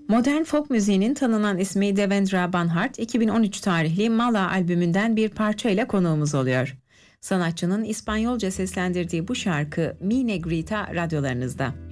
Modern folk müziğinin tanınan ismi Devendra Banhart, 2013 tarihli Mala albümünden bir parça ile konuğumuz oluyor. Sanatçının İspanyolca seslendirdiği bu şarkı Mi Negrita radyolarınızda.